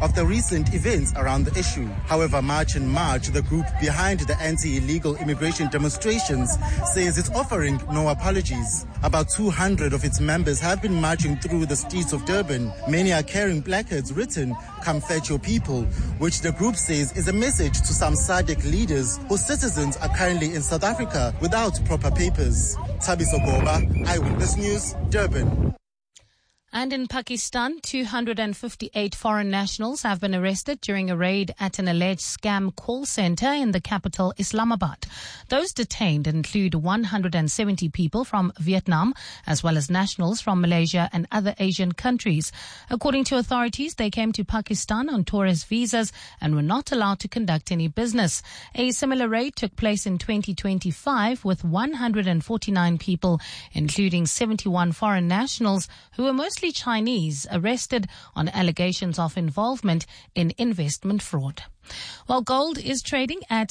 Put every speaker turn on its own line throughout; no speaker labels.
of the recent events around the issue. However, March in March, the group behind the anti-illegal immigration demonstrations says it's offering no apologies. About 200 of its members have been marching through the streets of Durban. Many are carrying placards written, "Come fetch your people," which the group says is a message to some SADC leaders whose citizens are currently in South Africa without proper papers. Thabiso Goba, Eyewitness News, Durban.
And in Pakistan, 258 foreign nationals have been arrested during a raid at an alleged scam call center in the capital, Islamabad. Those detained include 170 people from Vietnam, as well as nationals from Malaysia and other Asian countries. According to authorities, they came to Pakistan on tourist visas and were not allowed to conduct any business. A similar raid took place in 2025 with 149 people, including 71 foreign nationals who were mostly Chinese, arrested on allegations of involvement in investment fraud. While gold is trading at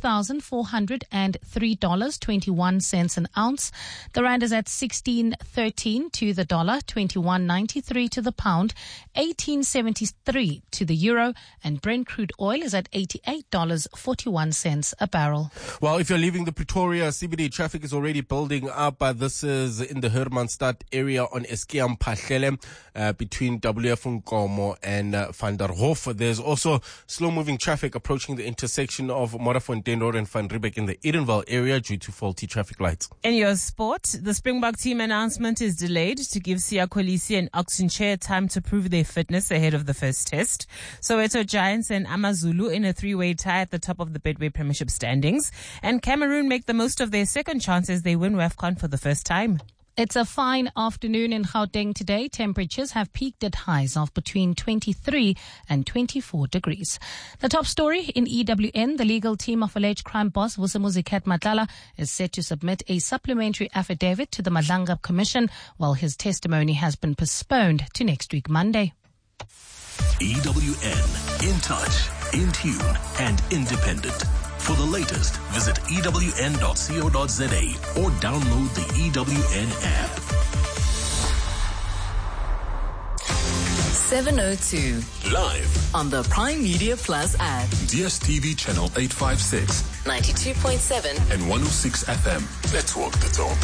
$4,403.21 an ounce, the rand is at 16.13 to the dollar, 21.93 to the pound, 18.73 to the euro, and Brent crude oil is at $88.41 a barrel.
Well, if you're leaving the Pretoria CBD, traffic is already building up. This is in the Hermanstad area on Eskia Mphahlele, between WF Nkomo and Van der Hof. There's also slow-moving traffic approaching the intersection of Modderfontein Road and Van Riebeeck in the Edenville area due to faulty traffic lights.
In your sport, the Springbok team announcement is delayed to give Siya Kolisi and Oxenchair time to prove their fitness ahead of the first test. Soweto Giants and Amazulu in a three-way tie at the top of the Betway Premiership standings. And Cameroon make the most of their second chance as they win WAFCON for the first time.
It's a fine afternoon in Gauteng today. Temperatures have peaked at highs of between 23 and 24 degrees. The top story in EWN, the legal team of alleged crime boss Vusimuzi Cat Matlala is set to submit a supplementary affidavit to the Madlanga Commission, while his testimony has been postponed to next week, Monday.
EWN, in touch, in tune, and independent. For the latest, visit ewn.co.za or download the EWN app.
7:02
Live
on the Prime Media Plus app.
DSTV channel 856,
92.7
and 106 FM. Let's walk the talk.